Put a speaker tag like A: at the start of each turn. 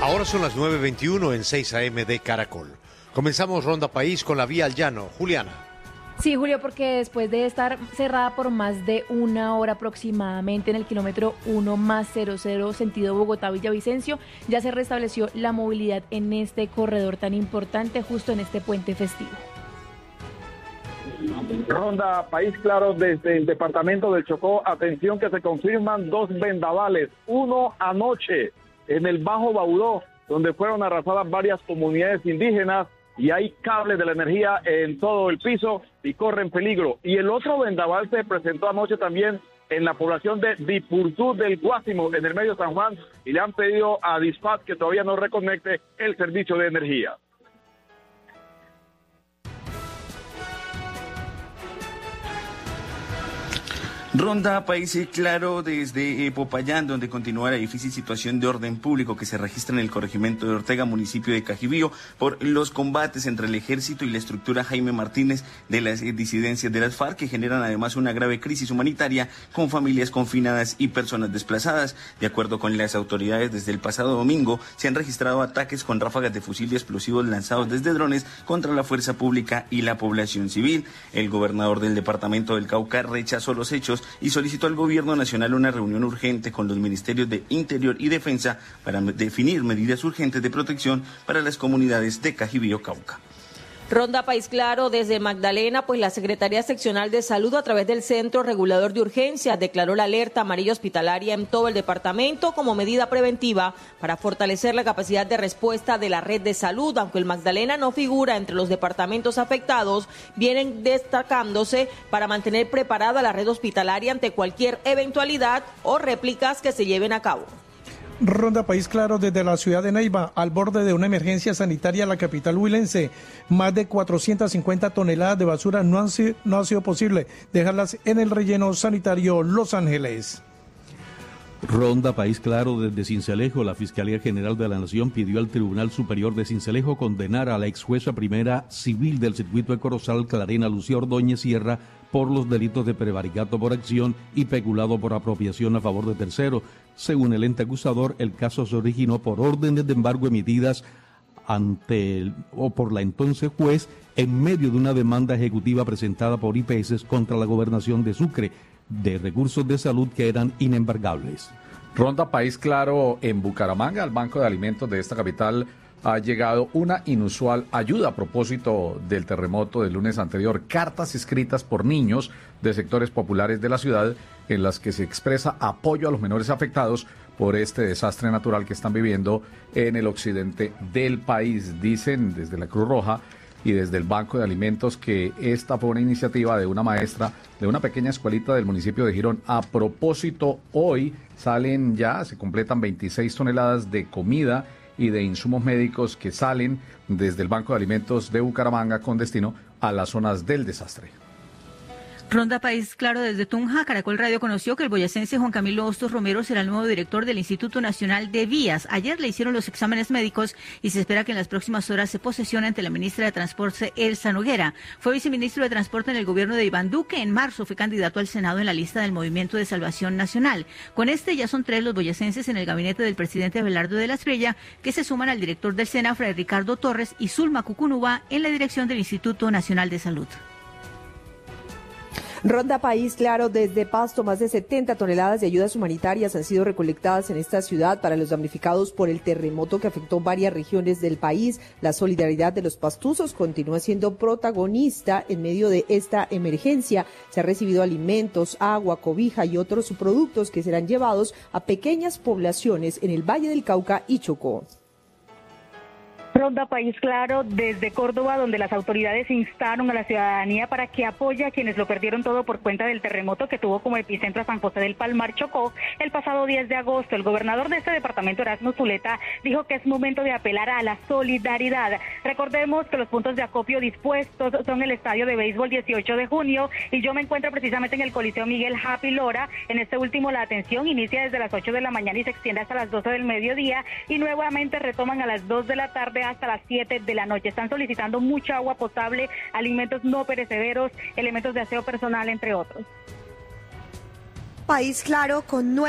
A: Ahora son las 9:21 en 6 AM de Caracol. Comenzamos Ronda País con la vía al llano. Juliana.
B: Sí, Julio, porque después de estar cerrada por más de una hora aproximadamente en el kilómetro 1+00 sentido Bogotá-Villavicencio, ya se restableció la movilidad en este corredor tan importante justo en este puente festivo.
C: Ronda País Claro desde el departamento del Chocó. Atención que se confirman 2 vendavales. Uno anoche en el Bajo Baudó, donde fueron arrasadas varias comunidades indígenas y hay cables de la energía en todo el piso y corren peligro. Y el otro vendaval se presentó anoche también en la población de Dipurtú del Guásimo, en el medio San Juan, y le han pedido a Dispatch que todavía no reconecte el servicio de energía.
D: Ronda País Claro desde Popayán, donde continúa la difícil situación de orden público que se registra en el corregimiento de Ortega, municipio de Cajibío, por los combates entre el ejército y la estructura Jaime Martínez de las disidencias de las FARC, que generan además una grave crisis humanitaria con familias confinadas y personas desplazadas. De acuerdo con las autoridades, desde el pasado domingo se han registrado ataques con ráfagas de fusil y explosivos lanzados desde drones contra la fuerza pública y la población civil. El gobernador del departamento del Cauca rechazó los hechos y solicitó al gobierno nacional una reunión urgente con los ministerios de Interior y Defensa para definir medidas urgentes de protección para las comunidades de Cajibío, Cauca.
E: Ronda País Claro desde Magdalena, pues la Secretaría Seccional de Salud a través del Centro Regulador de Urgencias declaró la alerta amarilla hospitalaria en todo el departamento como medida preventiva para fortalecer la capacidad de respuesta de la red de salud. Aunque el Magdalena no figura entre los departamentos afectados, vienen destacándose para mantener preparada la red hospitalaria ante cualquier eventualidad o réplicas que se lleven a cabo.
F: Ronda País Claro desde la ciudad de Neiva, al borde de una emergencia sanitaria en la capital huilense. Más de 450 toneladas de basura no ha sido posible dejarlas en el relleno sanitario Los Ángeles.
G: Ronda País Claro desde Sincelejo. La Fiscalía General de la Nación pidió al Tribunal Superior de Sincelejo condenar a la ex jueza primera civil del circuito de Corozal, Clarena Lucía Ordóñez Sierra, por los delitos de prevaricato por acción y peculado por apropiación a favor de tercero. Según el ente acusador, el caso se originó por órdenes de embargo emitidas por la entonces juez en medio de una demanda ejecutiva presentada por IPS contra la gobernación de Sucre de recursos de salud que eran inembargables.
H: Ronda País Claro en Bucaramanga. Al Banco de Alimentos de esta capital ha llegado una inusual ayuda a propósito del terremoto del lunes anterior. Cartas escritas por niños de sectores populares de la ciudad en las que se expresa apoyo a los menores afectados por este desastre natural que están viviendo en el occidente del país. Dicen desde la Cruz Roja y desde el Banco de Alimentos que esta fue una iniciativa de una maestra de una pequeña escuelita del municipio de Girón. A propósito, hoy se completan 26 toneladas de comida y de insumos médicos que salen desde el Banco de Alimentos de Bucaramanga con destino a las zonas del desastre.
I: Ronda País Claro desde Tunja. Caracol Radio conoció que el boyacense Juan Camilo Hostos Romero será el nuevo director del Instituto Nacional de Vías. Ayer le hicieron los exámenes médicos y se espera que en las próximas horas se posesione ante la ministra de Transporte, Elsa Noguera. Fue viceministro de Transporte en el gobierno de Iván Duque. En marzo fue candidato al Senado en la lista del Movimiento de Salvación Nacional. Con este ya son 3 los boyacenses en el gabinete del presidente Abelardo de la Espriella, que se suman al director del SENA, Fray Ricardo Torres, y Zulma Cucunúa en la dirección del Instituto Nacional de Salud.
J: Ronda País Claro desde Pasto. Más de 70 toneladas de ayudas humanitarias han sido recolectadas en esta ciudad para los damnificados por el terremoto que afectó varias regiones del país. La solidaridad de los pastuzos continúa siendo protagonista en medio de esta emergencia. Se han recibido alimentos, agua, cobija y otros productos que serán llevados a pequeñas poblaciones en el Valle del Cauca y Chocó.
K: Ronda País Claro desde Córdoba, donde las autoridades instaron a la ciudadanía para que apoye a quienes lo perdieron todo por cuenta del terremoto que tuvo como epicentro a San José del Palmar, Chocó, el pasado 10 de agosto. El gobernador de este departamento, Erasmo Zuleta, dijo que es momento de apelar a la solidaridad. Recordemos que los puntos de acopio dispuestos son el estadio de béisbol 18 de junio y yo me encuentro precisamente en el Coliseo Miguel Happy Lora. En este último la atención inicia desde las 8 de la mañana y se extiende hasta las 12 del mediodía y nuevamente retoman a las 2 de la tarde hasta las 7 de la noche. Están solicitando mucha agua potable, alimentos no perecederos, elementos de aseo personal, entre otros.
L: País Claro con